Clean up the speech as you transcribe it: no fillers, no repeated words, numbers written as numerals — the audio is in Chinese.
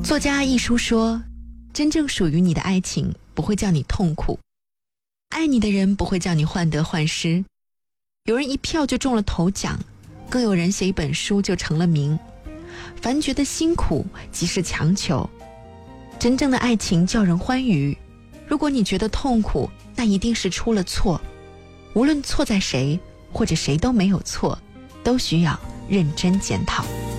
作家一书说，真正属于你的爱情不会叫你痛苦，爱你的人不会叫你患得患失。有人一票就中了头奖，更有人写一本书就成了名。凡觉得辛苦即是强求。真正的爱情叫人欢愉，如果你觉得痛苦，那一定是出了错。无论错在谁，或者谁都没有错，都需要认真检讨。